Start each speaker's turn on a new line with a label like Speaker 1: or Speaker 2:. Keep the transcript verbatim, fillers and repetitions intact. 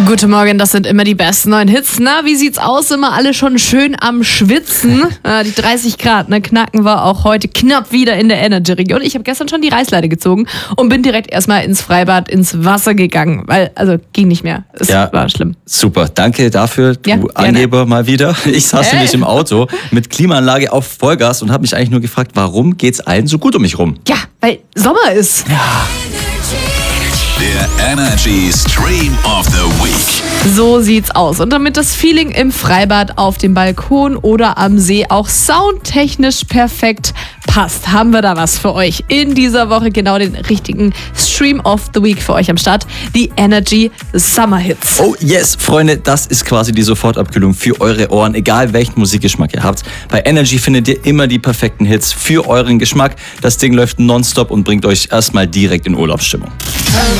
Speaker 1: Guten Morgen, das sind immer die besten neuen Hits. Na, wie sieht's aus? Immer alle schon schön am Schwitzen. Äh, die dreißig Grad, ne, knacken wir auch heute knapp wieder in der Energy-Region. Ich habe gestern schon die Reißleine gezogen und bin direkt erstmal ins Freibad, ins Wasser gegangen, weil, also, ging nicht mehr. Es
Speaker 2: ja,
Speaker 1: war schlimm.
Speaker 2: Super, danke dafür, du
Speaker 1: ja,
Speaker 2: Angeber mal wieder. Ich saß
Speaker 1: hey.
Speaker 2: nämlich im Auto mit Klimaanlage auf Vollgas und habe mich eigentlich nur gefragt, warum geht's allen so gut um mich rum?
Speaker 1: Ja, weil Sommer ist.
Speaker 2: Ja.
Speaker 3: Der Energy Stream of the Week.
Speaker 1: So sieht's aus. Und damit das Feeling im Freibad, auf dem Balkon oder am See auch soundtechnisch perfekt passt, haben wir da was für euch. In dieser Woche genau den richtigen Stream of the Week für euch am Start. Die Energy Summer Hits.
Speaker 2: Oh yes, Freunde, das ist quasi die Sofortabkühlung für eure Ohren, egal welchen Musikgeschmack ihr habt. Bei Energy findet ihr immer die perfekten Hits für euren Geschmack. Das Ding läuft nonstop und bringt euch erstmal direkt in Urlaubsstimmung.